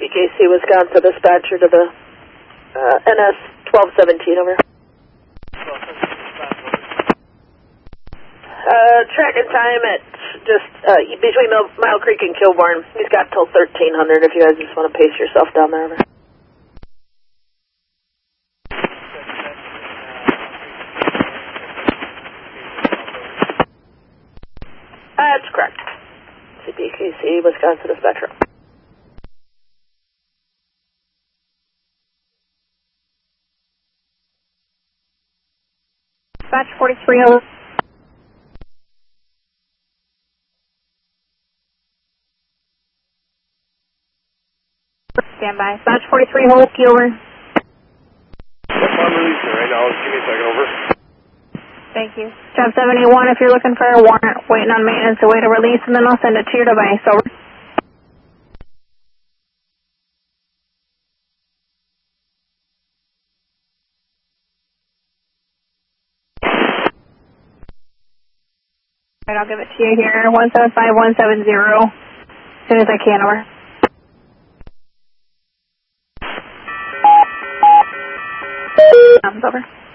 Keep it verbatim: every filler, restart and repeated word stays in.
B K C Wisconsin dispatcher to the uh, N S twelve seventeen, over. Uh, track and time at just uh, between Mile Creek and Kilbourne. He's got till thirteen hundred if you guys just want to pace yourself down there, over. That's correct. C P K C Wisconsin dispatcher. Dispatch forty-three over. Stand by. Dispatch forty-three, hold, key over. I'm releasing right now. Give me a second, over. Thank you. Job seventy-one, if you're looking for a warrant, waiting on maintenance to wait a release, and then I'll send it to your device, over. Alright, I'll give it to you here, one seven five one seven zero, as soon as I can, over. Thumbs over.